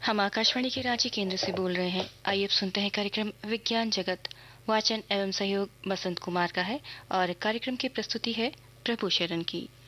हम आकाशवाणी के रांची केंद्र से बोल रहे हैं। आइए अब सुनते हैं कार्यक्रम विज्ञान जगत। वाचन एवं सहयोग बसंत कुमार का है और कार्यक्रम की प्रस्तुति है प्रभु शरण की।